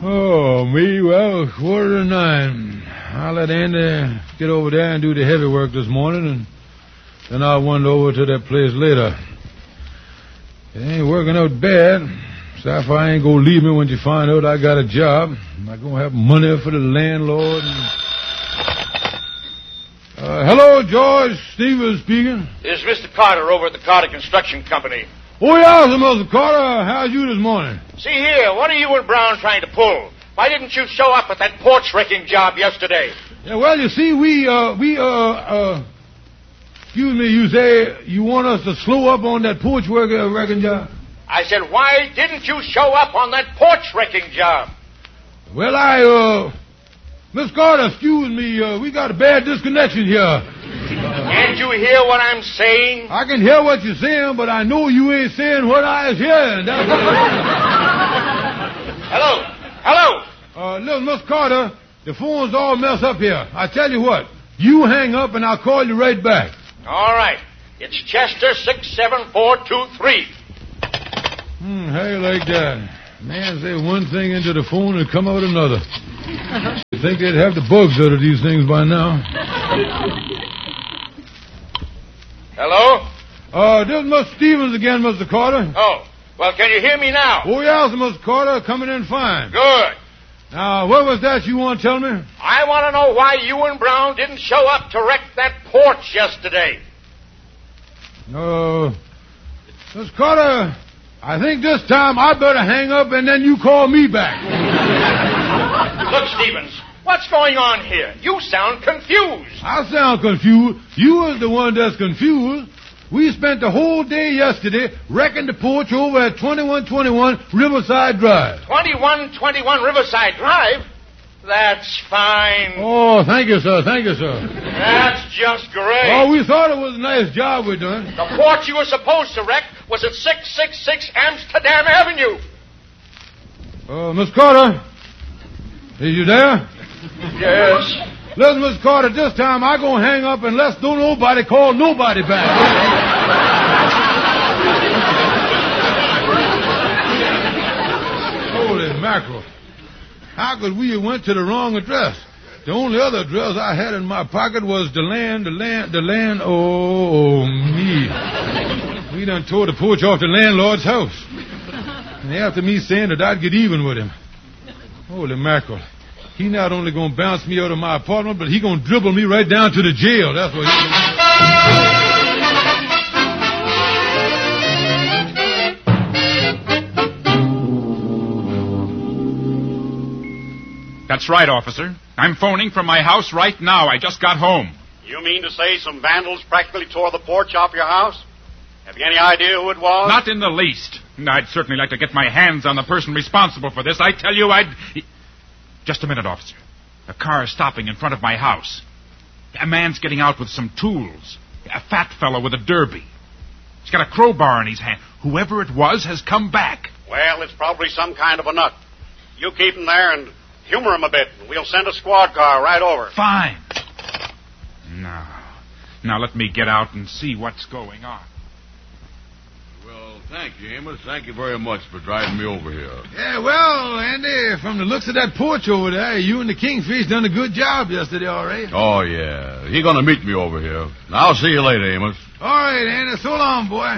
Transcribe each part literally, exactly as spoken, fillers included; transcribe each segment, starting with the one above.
Oh, me? Well, quarter to nine. I'll let Andy get over there and do the heavy work this morning, and then I'll wander over to that place later. It ain't working out bad. Sapphire ain't gonna leave me when she find out I got a job. I'm not gonna have money for the landlord. And... Uh, hello, George. Stevens speaking. This is Mister Carter over at the Carter Construction Company. Oh, yeah, Mister Carter. How's you this morning? See here, what are you and Brown trying to pull? Why didn't you show up at that porch wrecking job yesterday? Yeah, well, you see, we, uh, we, uh, uh... Excuse me, you say you want us to slow up on that porch worker wrecking job? I said, why didn't you show up on that porch wrecking job? Well, I, uh... Miss Carter, excuse me, uh, we got a bad disconnection here. Can't you hear what I'm saying? I can hear what you're saying, but I know you ain't saying what I was hearing. That's Hello? Hello? Uh, look, Miss Carter, the phone's all messed up here. I tell you what, you hang up and I'll call you right back. All right. It's Chester six seven four two three. Hmm, how you like that? Man, say one thing into the phone and come out another. You think they'd have the bugs out of these things by now? Hello? Uh, this is Mister Stevens again, Mister Carter. Oh, well, can you hear me now? Oh, yeah, Mister Carter, coming in fine. Good. Now, what was that you want to tell me? I want to know why you and Brown didn't show up to wreck that porch yesterday. Uh, Mister Carter, I think this time I better hang up and then you call me back. Look, Stevens, what's going on here? You sound confused. I sound confused. You was the one that's confused. We spent the whole day yesterday wrecking the porch over at twenty-one twenty-one Riverside Drive. twenty-one twenty-one Riverside Drive? That's fine. Oh, thank you, sir. Thank you, sir. That's just great. Oh, we thought it was a nice job we done. The porch you were supposed to wreck was at six six six Amsterdam Avenue. Uh, Miss Carter, is you there? Yes. Listen, Miss Carter, this time I gonna hang up unless don't nobody call nobody back. Holy mackerel. How could we have went to the wrong address? The only other address I had in my pocket was the land, the land, the land, oh, me. We done tore the porch off the landlord's house. And after me saying that I'd get even with him. Holy mackerel. He not only gonna bounce me out of my apartment, but he gonna dribble me right down to the jail. That's what he's gonna That's right, officer. I'm phoning from my house right now. I just got home. You mean to say some vandals practically tore the porch off your house? Have you any idea who it was? Not in the least. I'd certainly like to get my hands on the person responsible for this. I tell you, I'd... Just a minute, officer. A car is stopping in front of my house. A man's getting out with some tools. A fat fellow with a derby. He's got a crowbar in his hand. Whoever it was has come back. Well, it's probably some kind of a nut. You keep him there and humor him a bit, and we'll send a squad car right over. Fine. Now, now let me get out and see what's going on. Well, thank you, Amos. Thank you very much for driving me over here. Yeah, well, Andy, from the looks of that porch over there, you and the Kingfish done a good job yesterday, all right? Oh, yeah. He's going to meet me over here. I'll see you later, Amos. All right, Andy. So long, boy.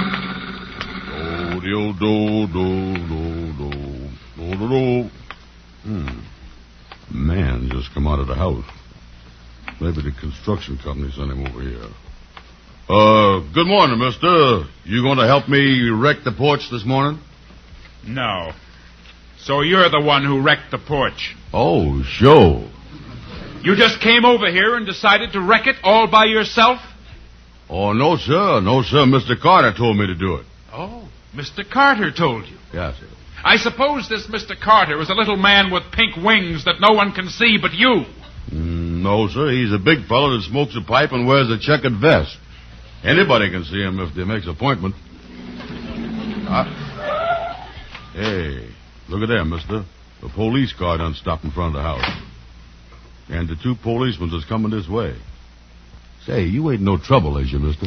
Do, do, do, do, do, do, do, do. Hmm. Man just come out of the house. Maybe the construction company sent him over here. Uh, good morning, mister. You going to help me wreck the porch this morning? No. So you're the one who wrecked the porch. Oh, sure. You just came over here and decided to wreck it all by yourself? Oh, no, sir. No, sir. Mister Carter told me to do it. Oh, Mister Carter told you. Yes, sir. I suppose this Mister Carter is a little man with pink wings that no one can see but you. Mm, no, sir. He's a big fellow that smokes a pipe and wears a checkered vest. Anybody can see him if they makes an appointment. Uh, hey, look at there, mister. The police car done stopped in front of the house. And the two policemen is coming this way. Say, you ain't no trouble, is you, mister?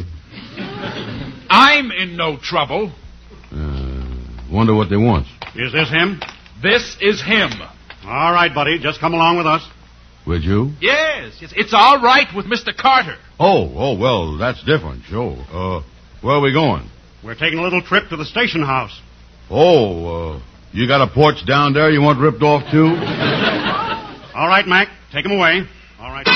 I'm in no trouble. Uh, wonder what they want. Is this him? This is him. All right, buddy. Just come along with us. With you? Yes, yes. It's all right with Mister Carter. Oh, oh, well, that's different, sure. Uh, where are we going? We're taking a little trip to the station house. Oh, uh, you got a porch down there you want ripped off, too? All right, Mac. Take him away. All right.